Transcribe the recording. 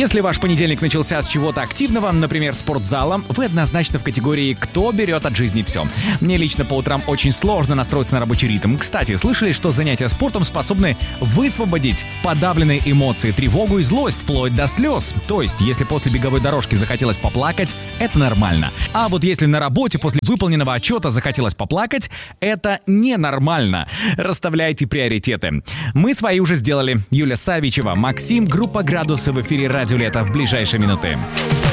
Если ваш понедельник начался с чего-то активного, например, спортзала, вы однозначно в категории «кто берет от жизни все». Мне лично по утрам очень сложно настроиться на рабочий ритм. Кстати, слышали, что занятия спортом способны высвободить подавленные эмоции, тревогу и злость, вплоть до слез. То есть, если после беговой дорожки захотелось поплакать, это нормально. А вот если на работе после выполненного отчета захотелось поплакать, это ненормально. Расставляйте приоритеты. Мы свои уже сделали. Юлия Савичева, Максим, группа «Градусы» в эфире «Радио Лето» в ближайшие минуты.